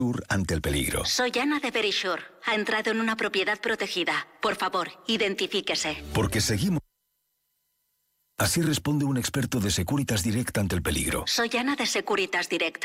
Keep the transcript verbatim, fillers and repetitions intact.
ante el peligro. Soy Ana de Verisure. Ha entrado en una propiedad protegida. Por favor, identifíquese. Porque seguimos. Así responde un experto de Securitas Direct ante el peligro. Soy Ana de Securitas Direct.